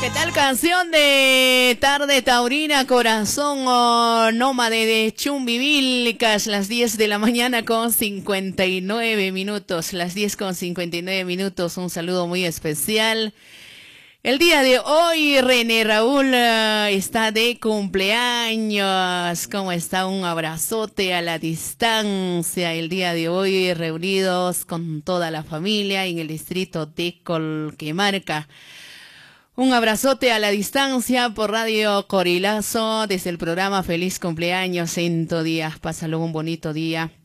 ¿Qué tal canción de Tarde Taurina, Corazón Nómade de Chumbivilcas? Las 10 de la mañana con 59 minutos. Las 10 con 59 minutos. Un saludo muy especial. El día de hoy René Raúl está de cumpleaños. ¿Cómo está? Un abrazote a la distancia. El día de hoy reunidos con toda la familia en el distrito de Colquemarca. Un abrazote a la distancia por Radio Corilazo desde el programa Feliz Cumpleaños 100 días. Pásalo un bonito día.